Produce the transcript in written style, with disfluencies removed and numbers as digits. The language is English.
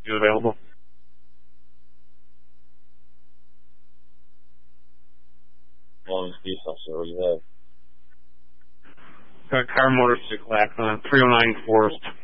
You available? Long Police Officer, what do you have? Got car motorcycle accident on 309 Forest.